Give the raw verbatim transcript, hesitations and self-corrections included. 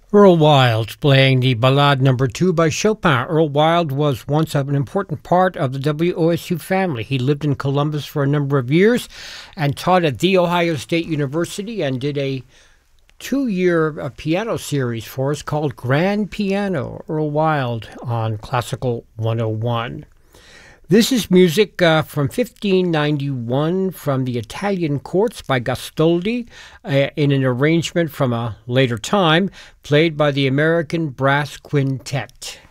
Earl Wild playing the Ballade Number Two by Chopin. Earl Wild was once an important part of the W O S U family. He lived in Columbus for a number of years and taught at The Ohio State University and did a two-year uh, piano series for us called Grand Piano. Earl Wild on Classical one oh one. This is music uh, from fifteen ninety-one from the Italian Courts by Gastoldi uh, in an arrangement from a later time, played by the American Brass Quintet.